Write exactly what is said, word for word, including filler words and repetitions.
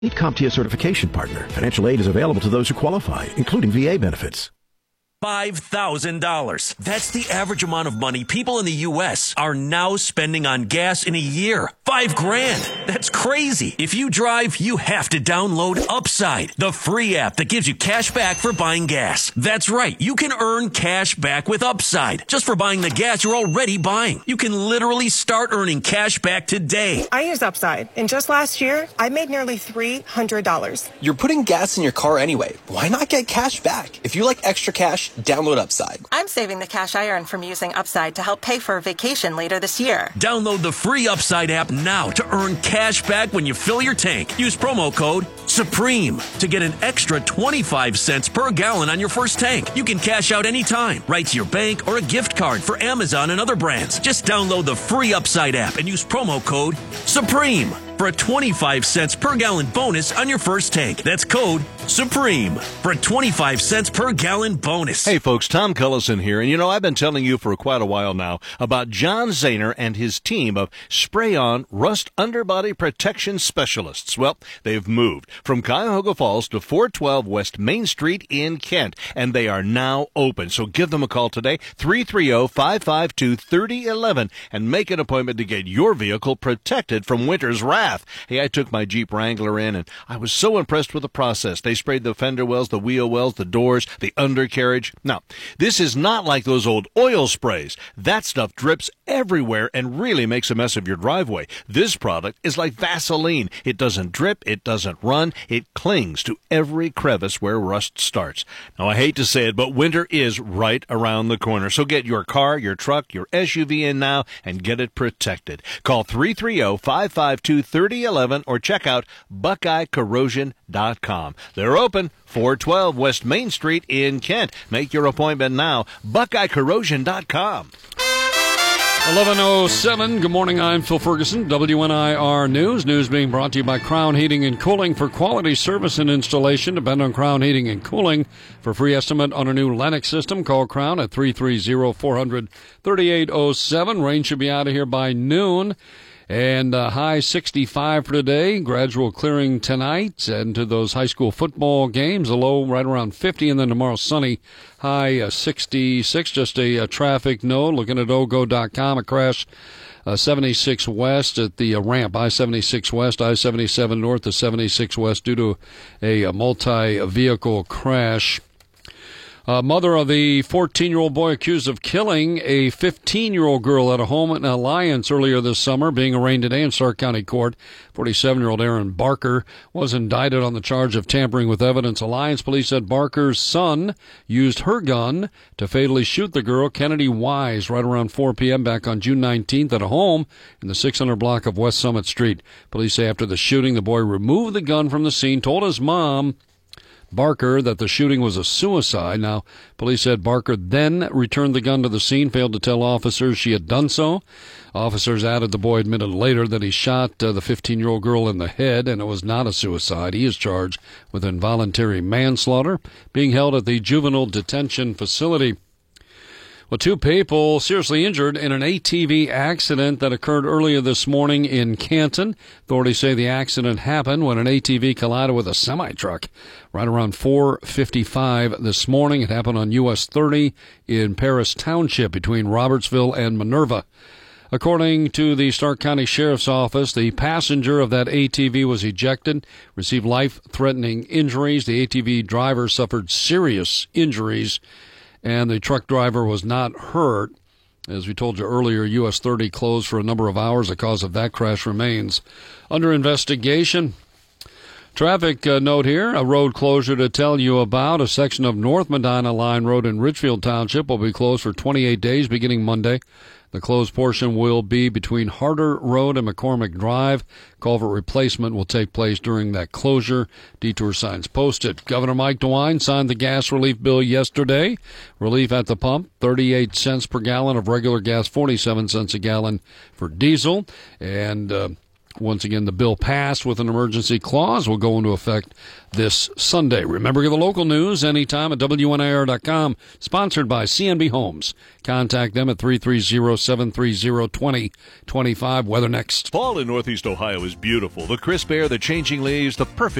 Meet CompTIA certification partner. Financial aid is available to those who qualify, including V A benefits. five thousand dollars. That's the average amount of money people in the U S are now spending on gas in a year. Five grand. That's crazy. If you drive, you have to download Upside, the free app that gives you cash back for buying gas. That's right. You can earn cash back with Upside just for buying the gas you're already buying. You can literally start earning cash back today. I use Upside, and just last year, I made nearly three hundred dollars. You're putting gas in your car anyway. Why not get cash back? If you like extra cash, download Upside. I'm saving the cash I earn from using Upside to help pay for a vacation later this year. Download the free Upside app now to earn cash back when you fill your tank. Use promo code SUPREME to get an extra twenty-five cents per gallon on your first tank. You can cash out anytime, right to your bank or a gift card for Amazon and other brands. Just download the free Upside app and use promo code SUPREME for a twenty-five cents per gallon bonus on your first tank. That's code SUPREME for a twenty-five cents per gallon bonus. Hey folks, Tom Cullison here, and you know, I've been telling you for quite a while now about John Zahner and his team of spray-on rust underbody protection specialists. Well, they've moved from Cuyahoga Falls to four twelve West Main Street in Kent, and they are now open. So give them a call today, three three zero, five five two, three zero one one, and make an appointment to get your vehicle protected from winter's wrath. Hey, I took my Jeep Wrangler in, and I was so impressed with the process. They sprayed the fender wells, the wheel wells, the doors, the undercarriage. Now, this is not like those old oil sprays. That stuff drips everywhere and really makes a mess of your driveway. This product is like Vaseline. It doesn't drip, it doesn't run, it clings to every crevice where rust starts. Now, I hate to say it, but winter is right around the corner. So get your car, your truck, your S U V in now and get it protected. Call three three zero, five five two, three zero one one or check out Buckeye Corrosion dot com. They're open, four twelve West Main Street in Kent. Make your appointment now, Buckeye Corrosion dot com. eleven oh seven, good morning, I'm Phil Ferguson, W N I R News. News being brought to you by Crown Heating and Cooling. For quality service and installation, depend on Crown Heating and Cooling. For free estimate on a new Lennox system, call Crown at three three zero, four hundred, thirty-eight oh seven. Rain should be out of here by noon. And uh, high sixty-five for today, gradual clearing tonight. And to those high school football games, a low right around fifty, and then tomorrow sunny, high uh, sixty-six. Just a, a traffic note, looking at O G O dot com, a crash uh, seventy-six West at the uh, ramp, I seventy-six West, I seventy-seven North to seventy-six West due to a, a multi-vehicle crash. Uh, mother of the fourteen-year-old boy accused of killing a fifteen-year-old girl at a home in Alliance earlier this summer, being arraigned today in Stark County Court. forty-seven-year-old Aaron Barker was indicted on the charge of tampering with evidence. Alliance police said Barker's son used her gun to fatally shoot the girl, Kennedy Wise, right around four p.m. back on June nineteenth at a home in the six hundred block of West Summit Street. Police say after the shooting, the boy removed the gun from the scene, told his mom, Barker, that the shooting was a suicide. Now, police said Barker then returned the gun to the scene, failed to tell officers she had done so. Officers added the boy admitted later that he shot uh, the fifteen-year-old girl in the head, and it was not a suicide. He is charged with involuntary manslaughter, being held at the juvenile detention facility. Well, two people seriously injured in an A T V accident that occurred earlier this morning in Canton. Authorities say the accident happened when an A T V collided with a semi-truck right around four fifty-five this morning. It happened on U S thirty in Paris Township between Robertsville and Minerva. According to the Stark County Sheriff's Office, the passenger of that A T V was ejected, received life-threatening injuries. The A T V driver suffered serious injuries, and the truck driver was not hurt. As we told you earlier, U S thirty closed for a number of hours. The cause of that crash remains under investigation. Traffic uh, note here, a road closure to tell you about. A section of North Medina Line Road in Richfield Township will be closed for twenty-eight days beginning Monday. The closed portion will be between Harder Road and McCormick Drive. Culvert replacement will take place during that closure. Detour signs posted. Governor Mike DeWine signed the gas relief bill yesterday. Relief at the pump, thirty-eight cents per gallon of regular gas, forty-seven cents a gallon for diesel. And uh, Once again, the bill passed with an emergency clause will go into effect this Sunday. Remember the local news anytime at W N I R dot com, sponsored by C N B Homes. Contact them at three three zero, seven three zero, two zero two five. Weather next. Fall in Northeast Ohio is beautiful. The crisp air, the changing leaves, the perfect